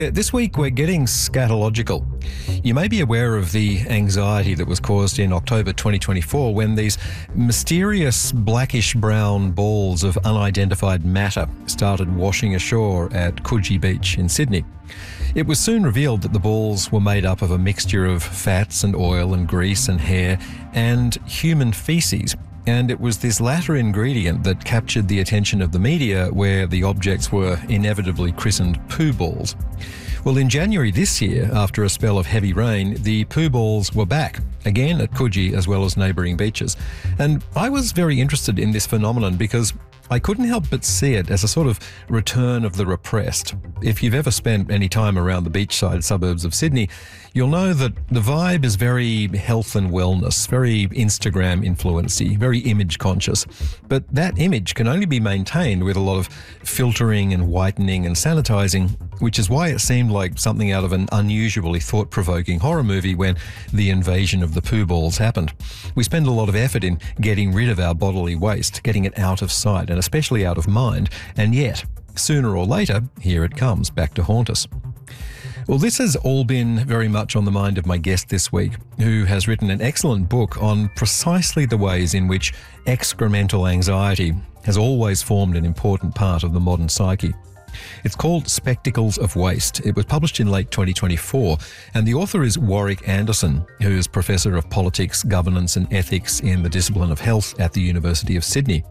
This week we're getting scatological. You may be aware of the anxiety that was caused in October 2024 when these mysterious blackish-brown balls of unidentified matter started washing ashore at Coogee Beach in Sydney. It was soon revealed that the balls were made up of a mixture of fats and oil and grease and hair and human feces. And it was this latter ingredient that captured the attention of the media, where the objects were inevitably christened poo balls. Well, in January this year, after a spell of heavy rain, the poo balls were back, again at Coogee as well as neighbouring beaches. And I was very interested in this phenomenon because I couldn't help but see it as a sort of return of the repressed. If you've ever spent any time around the beachside suburbs of Sydney, you'll know that the vibe is very health and wellness, very Instagram influency, very image conscious. But that image can only be maintained with a lot of filtering and whitening and sanitizing, which is why it seemed like something out of an unusually thought-provoking horror movie when the invasion of the poo balls happened. We spend a lot of effort in getting rid of our bodily waste, getting it out of sight and especially out of mind, and yet, sooner or later, here it comes back to haunt us. Well, this has all been very much on the mind of my guest this week, who has written an excellent book on precisely the ways in which excremental anxiety has always formed an important part of the modern psyche. It's called Spectacles of Waste. It was published in late 2024, and the author is Warwick Anderson, who is Professor of Politics, Governance and Ethics in the discipline of health at the University of Sydney.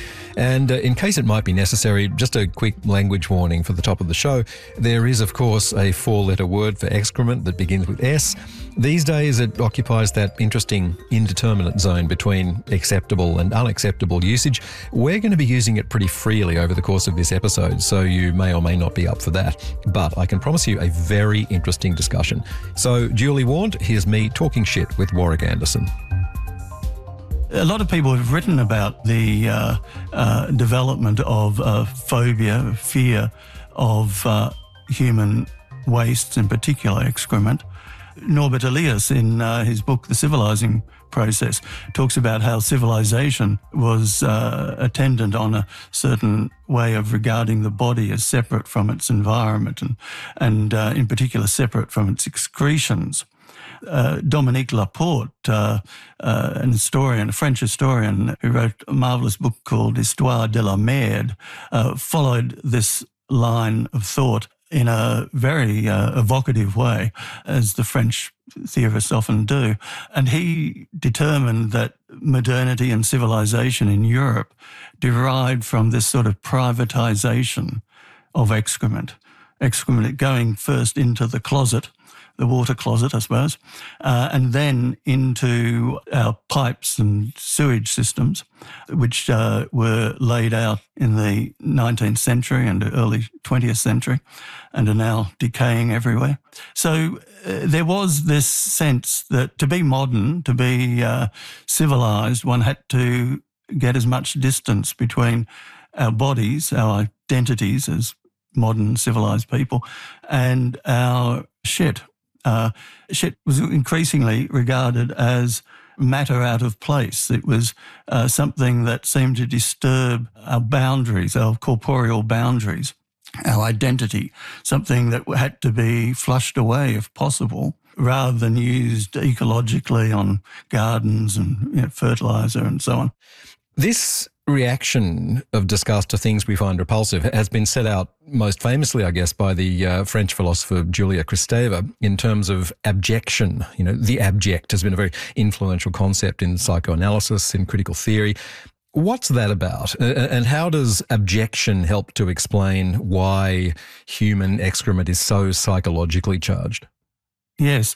And in case it might be necessary, just a quick language warning for the top of the show. There is, of course, a 4-letter word for excrement that begins with S. These days, it occupies that interesting indeterminate zone between acceptable and unacceptable usage. We're going to be using it pretty freely over the course of this episode, so you may or may not be up for that. But I can promise you a very interesting discussion. So, duly warned, here's me talking shit with Warwick Anderson. A lot of people have written about the development of phobia, fear of human wastes, in particular excrement. Norbert Elias, in his book, The Civilizing Process, talks about how civilization was attendant on a certain way of regarding the body as separate from its environment and in particular separate from its excretions. Dominique Laporte, an historian, a French historian who wrote a marvellous book called Histoire de la Merde, followed this line of thought in a very evocative way, as the French theorists often do. And he determined that modernity and civilization in Europe derived from this sort of privatization of excrement going first into the closet, the water closet, I suppose, and then into our pipes and sewage systems, which were laid out in the 19th century and early 20th century and are now decaying everywhere. So there was this sense that to be modern, to be civilized, one had to get as much distance between our bodies, our identities as modern civilized people, and our shit. Shit was increasingly regarded as matter out of place. It was something that seemed to disturb our boundaries, our corporeal boundaries, our identity, something that had to be flushed away if possible, rather than used ecologically on gardens and fertiliser and so on. This reaction of disgust to things we find repulsive has been set out most famously, I guess, by the French philosopher Julia Kristeva in terms of abjection. You know, the abject has been a very influential concept in psychoanalysis, in critical theory. What's that about? And how does abjection help to explain why human excrement is so psychologically charged? Yes.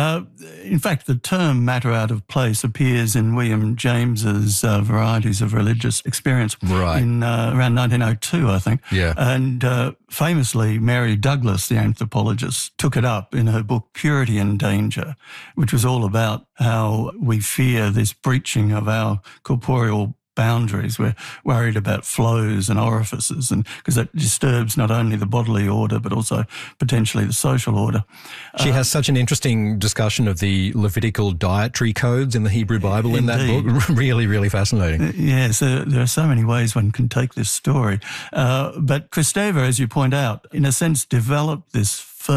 In fact, the term matter out of place appears in William James's Varieties of Religious Experience in around 1902, I think. Yeah. And famously, Mary Douglas, the anthropologist, took it up in her book Purity and Danger, which was all about how we fear this breaching of our corporeal boundaries. We're worried about flows and orifices, and because that disturbs not only the bodily order but also potentially the social order. She has such an interesting discussion of the Levitical dietary codes in the Hebrew Bible in that book. Really, really fascinating. Yes, there are so many ways one can take this story. But Kristeva, as you point out, in a sense developed this